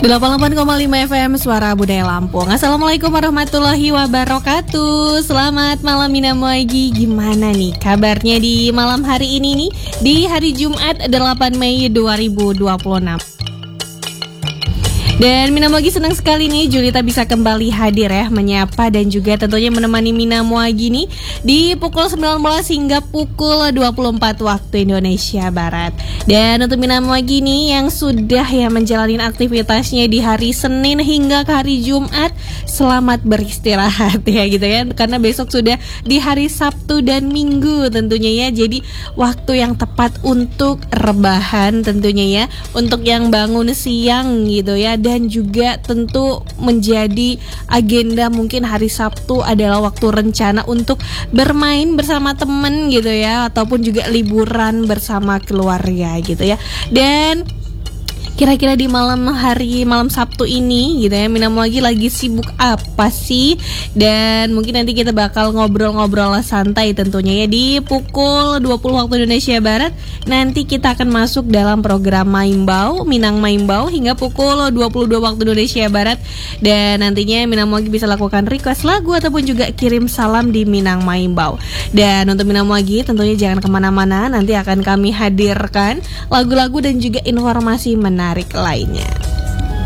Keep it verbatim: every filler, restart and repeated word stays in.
delapan puluh delapan koma lima F M Suara Budaya Lampung. Assalamualaikum warahmatullahi wabarakatuh. Selamat malam Minamoagi. Gimana nih kabarnya di malam hari ini nih, di hari Jumat delapan Mei dua ribu dua puluh enam. Dan Minamoagi senang sekali nih Julita bisa kembali hadir ya, menyapa dan juga tentunya menemani Minamoagi nih di pukul sembilan belas hingga pukul dua puluh empat waktu Indonesia Barat. Dan untuk Minamoagi nih yang sudah ya menjalani aktivitasnya di hari Senin hingga ke hari Jumat, selamat beristirahat ya gitu ya, karena besok sudah di hari Sabtu dan Minggu tentunya ya. Jadi waktu yang tepat untuk rebahan tentunya ya, untuk yang bangun siang gitu ya. Dan juga tentu menjadi agenda mungkin hari Sabtu adalah waktu rencana untuk bermain bersama temen gitu ya, ataupun juga liburan bersama keluarga gitu ya. Dan kira-kira di malam hari, malam Sabtu ini gitu ya, Minamoagi lagi sibuk apa sih? Dan mungkin nanti kita bakal ngobrol-ngobrol santai tentunya ya di pukul dua puluh waktu Indonesia Barat. Nanti kita akan masuk dalam program Maimbau, Minang Maimbau hingga pukul dua puluh dua waktu Indonesia Barat. Dan nantinya Minamoagi bisa lakukan request lagu ataupun juga kirim salam di Minang Maimbau. Dan untuk Minamoagi tentunya jangan kemana-mana, nanti akan kami hadirkan lagu-lagu dan juga informasi menarik lainnya.